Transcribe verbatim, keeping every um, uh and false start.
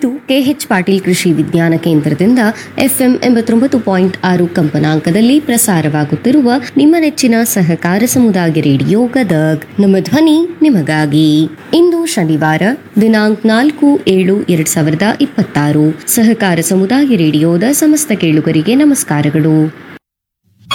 ಇದು ಕೆಎಚ್ ಪಾಟೀಲ್ ಕೃಷಿ ವಿಜ್ಞಾನ ಕೇಂದ್ರದಿಂದ ಎಫ್ಎಂ ಎಂಬತ್ತೊಂಬತ್ತು ಪಾಯಿಂಟ್ ಆರು ಕಂಪನಾಂಕದಲ್ಲಿ ಪ್ರಸಾರವಾಗುತ್ತಿರುವ ನಿಮ್ಮ ನೆಚ್ಚಿನ ಸಹಕಾರ ಸಮುದಾಯ ರೇಡಿಯೋ ಗದಗ್. ನಮ್ಮ ಧ್ವನಿ ನಿಮಗಾಗಿ. ಇಂದು ಶನಿವಾರ ದಿನಾಂಕ ನಾಲ್ಕು ಏಳು ಎರಡ್ ಸಾವಿರದ ಇಪ್ಪತ್ತಾರು. ಸಹಕಾರ ಸಮುದಾಯ ರೇಡಿಯೋದ ಸಮಸ್ತ ಕೇಳುಗರಿಗೆ ನಮಸ್ಕಾರಗಳು.